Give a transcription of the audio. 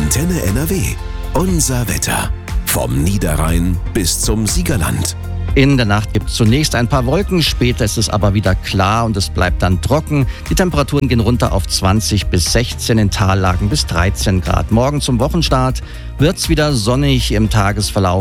Antenne NRW. Unser Wetter. Vom Niederrhein bis zum Siegerland. In der Nacht gibt es zunächst ein paar Wolken, später ist es aber wieder klar und es bleibt dann trocken. Die Temperaturen gehen runter auf 20 bis 16, in Tallagen bis 13 Grad. Morgen zum Wochenstart wird es wieder sonnig im Tagesverlauf.